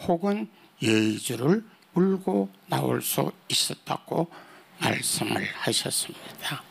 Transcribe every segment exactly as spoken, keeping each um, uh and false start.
혹은 여의주를 물고 나올 수 있었다고 말씀을 하셨습니다.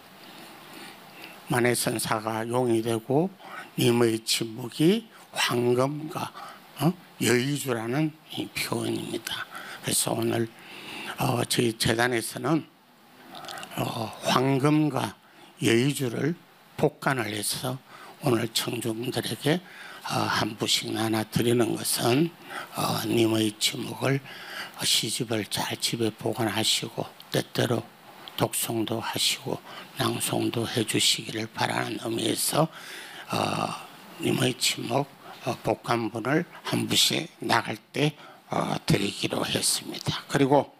만해선사가 용이 되고 님의 침묵이 황금과 어? 여의주라는 이 표현입니다. 그래서 오늘 어, 저희 재단에서는 어, 황금과 여의주를 복간을 해서 오늘 청중들에게 어, 한 부씩 나눠 드리는 것은 어, 님의 침묵을 어, 시집을 잘 집에 보관하시고 때때로 독송도 하시고 낭송도 해주시기를 바라는 의미에서 어, 님의 침묵 어, 복간분을 한 부씩 나갈 때 어, 드리기로 했습니다. 그리고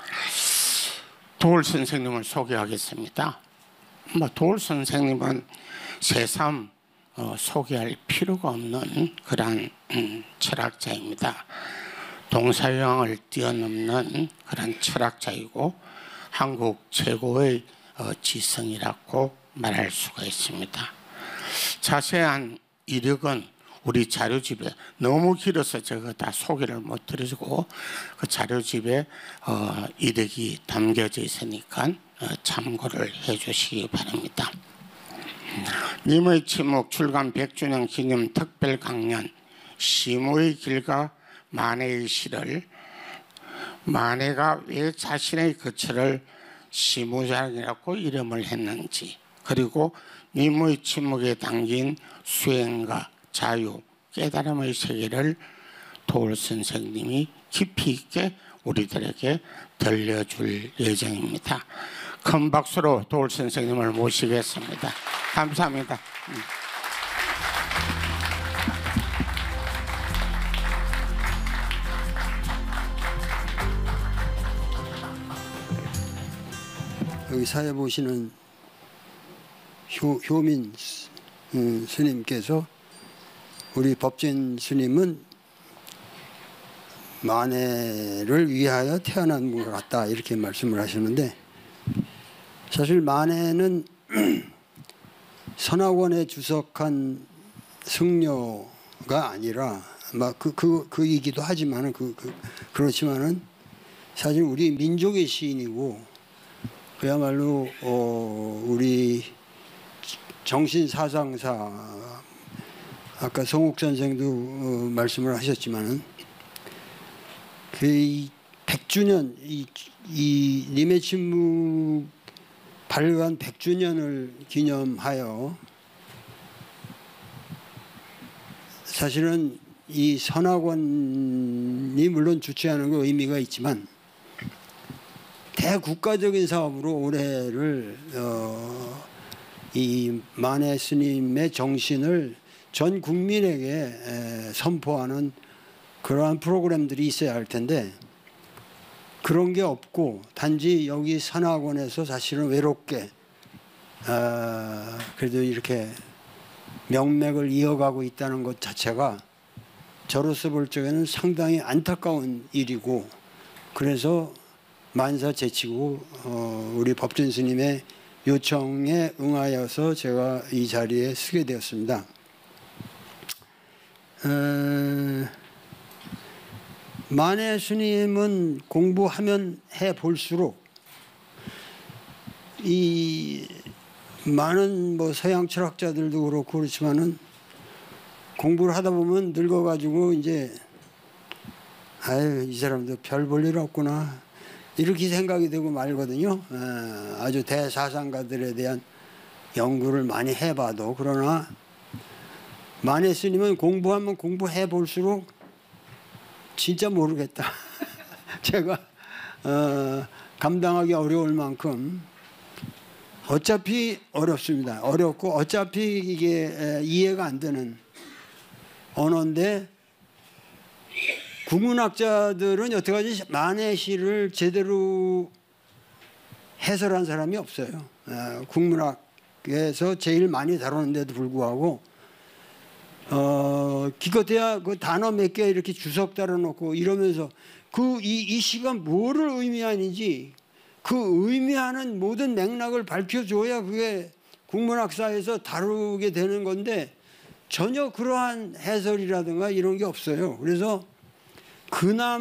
도울 선생님을 소개하겠습니다. 뭐 도울 선생님은 새삼 어, 소개할 필요가 없는 그런 음, 철학자입니다. 동서양을 뛰어넘는 그런 철학자이고 한국 최고의 어, 지성이라고 말할 수가 있습니다. 자세한 이력은 우리 자료집에 너무 길어서 제가 다 소개를 못 드리고 그 자료집에 어, 이력이 담겨져 있으니까 어, 참고를 해 주시기 바랍니다. 님의 침묵 출간 백 주년 기념 특별 강연 시무의 길과 만해의 시를 만해가 왜 자신의 거처를 시무장이라고 이름을 했는지 그리고 님의 침묵에 담긴 수행과 자유, 깨달음의 세계를 도울 선생님이 깊이 있게 우리들에게 들려줄 예정입니다. 큰 박수로 도울 선생님을 모시겠습니다. 감사합니다. 여기 사회 보시는 효, 효민 음, 스님께서 우리 법진 스님은 만해를 위하여 태어난 것 같다 이렇게 말씀을 하시는데 사실 만해는 선학원에 주석한 승려가 아니라 막 그 그 그이기도 하지만은 그, 그 그렇지만은 사실 우리 민족의 시인이고 그야말로 어 우리 정신 사상사 아까 송욱 선생도 어 말씀을 하셨지만은 그 백 주년 이, 이 님의 침묵 발간 백 주년을 기념하여 사실은 이 선학원이 물론 주최하는 거 의미가 있지만 대국가적인 사업으로 올해를 어, 이 만해 스님의 정신을 전 국민에게 에, 선포하는 그러한 프로그램들이 있어야 할 텐데 그런 게 없고 단지 여기 선학원에서 사실은 외롭게 어, 그래도 이렇게 명맥을 이어가고 있다는 것 자체가 저로서 볼 적에는 상당히 안타까운 일이고 그래서 만사 제치고 어, 우리 법진 스님의 요청에 응하여서 제가 이 자리에 서게 되었습니다. 어, 만해 스님은 공부하면 해 볼수록 이 많은 뭐 서양 철학자들도 그렇고 그렇지만은 공부를 하다 보면 늙어가지고 이제 아유 이 사람도 별 볼 일 없구나 이렇게 생각이 되고 말거든요. 아주 대사상가들에 대한 연구를 많이 해봐도 그러나 만해 스님은 공부하면 공부해 볼수록 진짜 모르겠다. 제가 어, 감당하기 어려울 만큼 어차피 어렵습니다. 어렵고 어차피 이게 이해가 안 되는 언어인데 국문학자들은 여태까지 만해 시를 제대로 해설한 사람이 없어요. 국문학에서 제일 많이 다루는데도 불구하고 어, 기껏해야 그 단어 몇 개 이렇게 주석 달아놓고 이러면서 그 이 이 시가 뭐를 의미하는지 그 의미하는 모든 맥락을 밝혀줘야 그게 국문학사에서 다루게 되는 건데 전혀 그러한 해설이라든가 이런 게 없어요. 그래서 그나마